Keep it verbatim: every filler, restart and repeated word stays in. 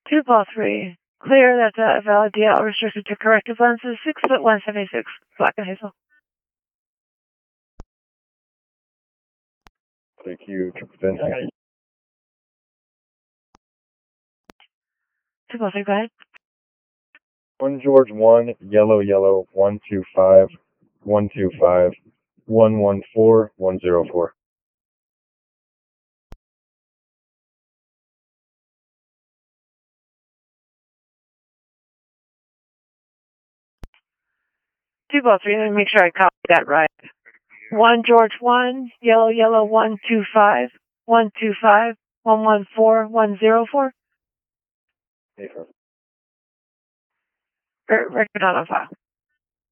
Two ball three. Clear, that's a valid D L restricted to corrective lenses, six foot one seventy-six, black and hazel. Thank you, Triple ten. Two ball three, go ahead. One George one, yellow, yellow, one two five, one two five, one one four, one zero four. Two ball three, let me make sure I copied that right. One George one, yellow, yellow, one two five, one two five, one one four, one zero four. Affirm. Record on file.